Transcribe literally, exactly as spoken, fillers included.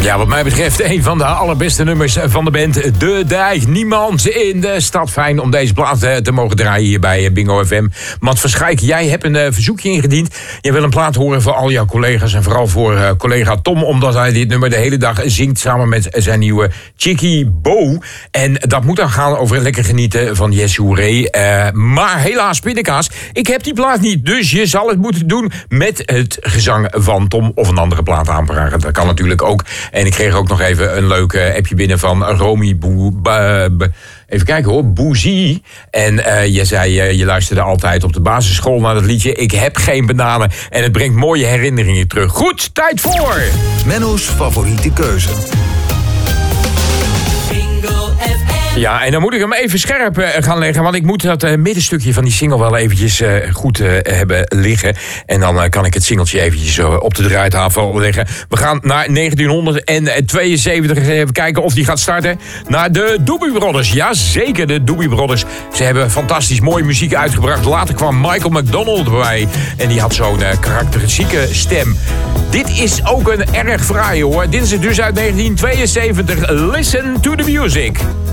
Ja, wat mij betreft een van de allerbeste nummers van de band De Dijk. Niemand in de stad. Fijn om deze plaat te mogen draaien hier bij Bingo F M. Matt van Schaik, jij hebt een uh, verzoekje ingediend. Je wil een plaat horen voor al jouw collega's en vooral voor uh, collega Tom, omdat hij dit nummer de hele dag zingt samen met zijn nieuwe Chicky Bo. En dat moet dan gaan over lekker genieten van Yes Hoeré. Uh, maar helaas, pindakaas, ik heb die plaat niet. Dus je zal het moeten doen met het gezang van Tom of een andere plaat aanvragen. Dat kan natuurlijk ook. En ik kreeg ook nog even een leuk uh, appje binnen van Romy Boe... Ba, ba, even kijken hoor, Bougie. En uh, je zei, uh, je luisterde altijd op de basisschool naar dat liedje. Ik heb geen bananen. En het brengt mooie herinneringen terug. Goed, tijd voor Menno's favoriete keuze. Ja, en dan moet ik hem even scherp uh, gaan leggen. Want ik moet dat uh, middenstukje van die single wel eventjes uh, goed uh, hebben liggen. En dan uh, kan ik het singeltje eventjes uh, op de draaitafel leggen. We gaan naar negentien tweeënzeventig. Even kijken of die gaat starten. Naar de Doobie Brothers. Ja, zeker de Doobie Brothers. Ze hebben fantastisch mooie muziek uitgebracht. Later kwam Michael McDonald erbij. En die had zo'n uh, karakteristieke stem. Dit is ook een erg fraai hoor. Dit is dus uit negentien tweeënzeventig. Listen to the music.